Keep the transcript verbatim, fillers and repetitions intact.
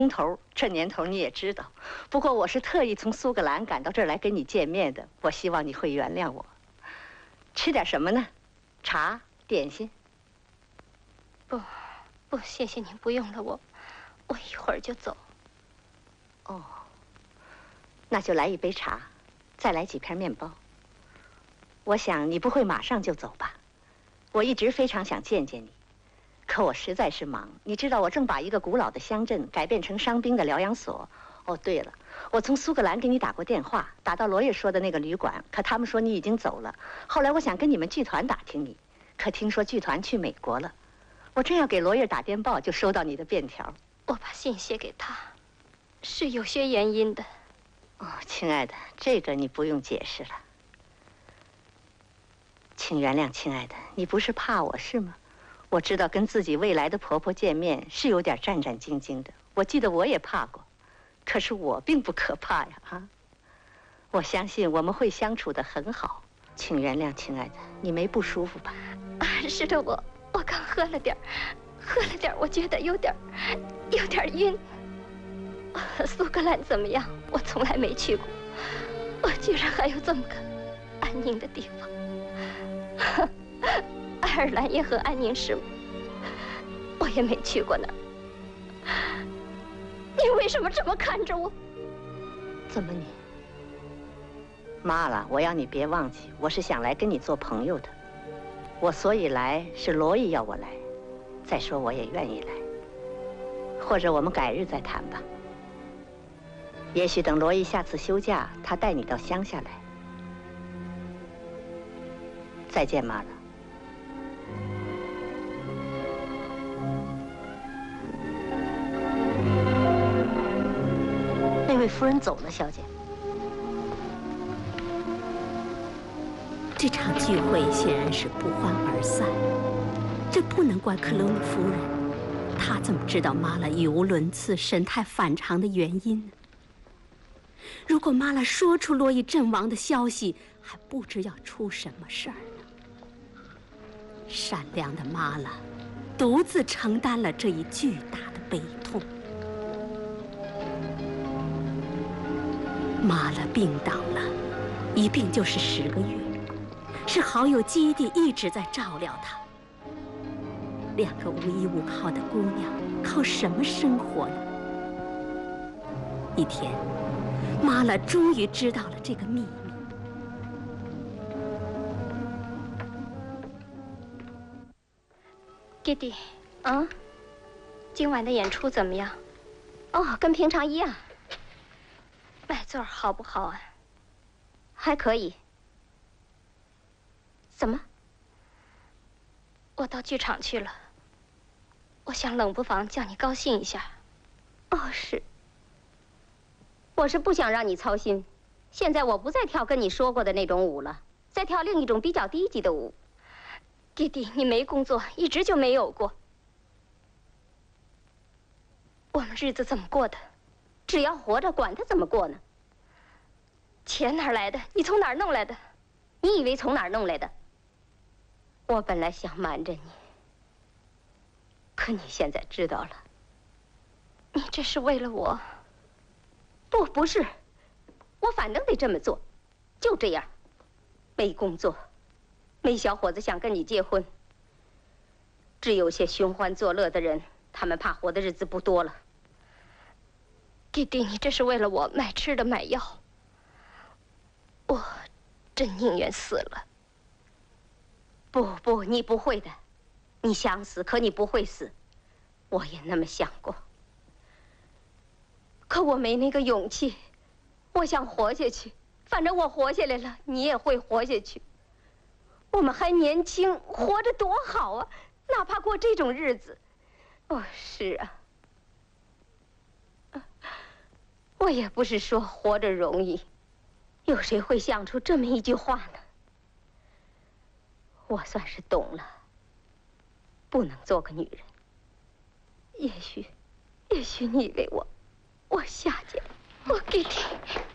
头，这年头你也知道。不过我是特意从苏格兰赶到这儿来跟你见面的，我希望你会原谅我。吃点什么呢？茶、点心？ 不，不，谢谢您，不用了，我，我一会儿就走。 哦，那就来一杯茶，再来几片面包。我想你不会马上就走吧？我一直非常想见见你。 可我实在是忙，你知道，我正把一个古老的乡镇改变成伤兵的疗养所。哦，对了，我从苏格兰给你打过电话，打到罗爷说的那个旅馆，可他们说你已经走了。后来我想跟你们剧团打听你，可听说剧团去美国了。我正要给罗爷打电报，就收到你的便条。 我把信写给他，是有些原因的。 哦，亲爱的，这个你不用解释了。请原谅，亲爱的，你不是怕我是吗？ 我知道跟自己未来的婆婆见面是有点战战兢兢的，我记得我也怕过，可是我并不可怕呀啊！我相信我们会相处得很好，请原谅，亲爱的，你没不舒服吧？ 啊，是的，我我刚喝了点，喝了点，我觉得有点有点晕。苏格兰怎么样？我从来没去过，我居然还有这么个安宁的地方。爱尔兰也很安宁，是吗？我也没去过那儿。你为什么这么看着我？ 怎么你？妈了，我要你别忘记，我是想来跟你做朋友的。我所以来是罗伊要我来，再说我也愿意来。或者我们改日再谈吧。也许等罗伊下次休假，他带你到乡下来。再见，妈了。 那位夫人走了，小姐。 这场聚会显然是不欢而散，这不能怪克隆尼夫人，她怎么知道妈拉语无伦次、神态反常的原因呢？如果妈拉说出洛伊阵亡的消息，还不知要出什么事儿呢。善良的妈拉独自承担了这一巨大的悲痛。 妈拉病倒了，一病就是十个月，是好友基地一直在照料她。两个无依无靠的姑娘，靠什么生活呢？一天，妈拉终于知道了这个秘密。 弟弟，啊，今晚的演出怎么样？ 哦，跟平常一样。 卖座好不好啊？ 还可以。怎么？ 我到剧场去了。我想冷不防叫你高兴一下。 哦，是。我是不想让你操心。现在我不再跳跟你说过的那种舞了，在跳另一种比较低级的舞。 弟弟，你没工作，一直就没有过。我们日子怎么过的？ 只要活着，管他怎么过呢？ 钱哪儿来的？你从哪儿弄来的？ 你以为从哪儿弄来的？我本来想瞒着你，可你现在知道了。 你这是为了我？ 不，不是，我反正得这么做，就这样。没工作，没小伙子想跟你结婚，只有些寻欢作乐的人，他们怕活的日子不多了。 弟弟，你这是为了我买吃的买药，我真宁愿死了。 不不，你不会的，你想死，可你不会死。我也那么想过，可我没那个勇气。我想活下去，反正我活下来了，你也会活下去。我们还年轻，活着多好啊！哪怕过这种日子。哦，是啊。 我也不是说活着容易，有谁会想出这么一句话呢？我算是懂了，不能做个女人。也许，也许你以为我，我下贱，我给你。